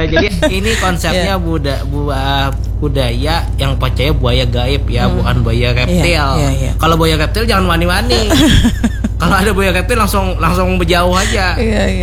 Jadi ini konsepnya budaya yang percaya buaya gaib ya, bukan buaya reptil. Kalau buaya reptil jangan wani-wani. Kalau ada buaya reptil langsung berjauh aja.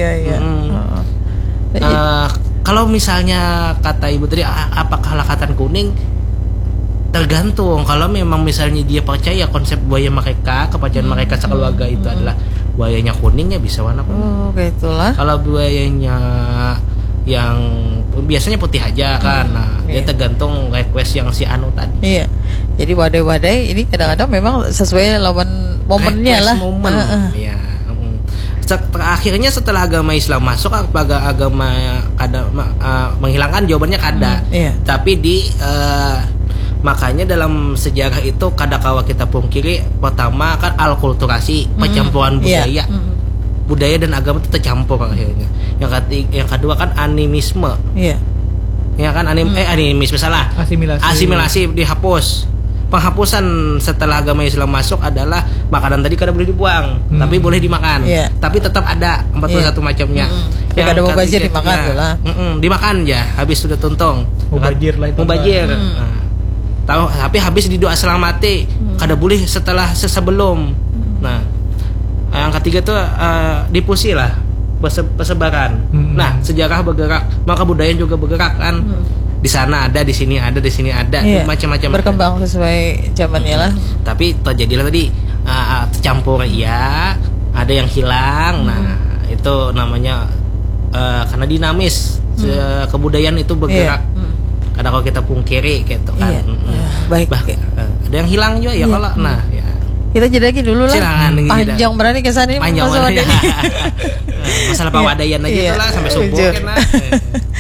Kalau misalnya kata Ibu tadi, apakah lakatan kuning? Tergantung. Kalau memang misalnya dia percaya konsep buaya mereka, kepercayaan mereka sekeluarga itu adalah buayanya kuning, ya bisa warna kuning. Begitulah. Kalau buayanya yang biasanya putih aja kan, dia tergantung request yang si Anu tadi. Iya. Jadi wadai-wadai ini kadang-kadang memang sesuai lawan momennya lah. Momen. Ya. Akhirnya setelah agama Islam masuk, agama kada menghilangkan, jawabannya kada. Tapi makanya dalam sejarah itu kadakawa kita pungkiri, pertama kan alkulturasi, percampuran budaya. Budaya dan agama itu tercampur akhirnya. Yang kedua kan animisme. Ya kan animisme salah. Asimilasi dihapus. Penghapusan setelah agama Islam masuk adalah makanan tadi kada boleh dibuang, tapi boleh dimakan. Tapi tetap ada 41 macamnya. Yang ada mubazir dimakan lah. Dimakan ya, habis sudah tuntung. Mubazir lah itu. Mubazir. Tahu, tapi habis di doa selamati, kada boleh setelah sebelum. Nah, yang ketiga tuh difusi lah, persebaran. Nah, sejarah bergerak, maka budaya juga bergerak kan. Di sana ada, di sini ada, di sini ada, macam-macam. Berkembang sesuai zamannya lah. Tapi terjadilah tadi tercampur ya, ada yang hilang. Nah, itu namanya karena dinamis, kebudayaan itu bergerak. Kadang kalau kita pungkiri gitu kan. Baik. Ada yang hilang juga ya kalau kita jeda lagi dulu lah. Silakan, panjang berani kesan ini. Panjang masalah pawadaian aja lah sampai subuh kan.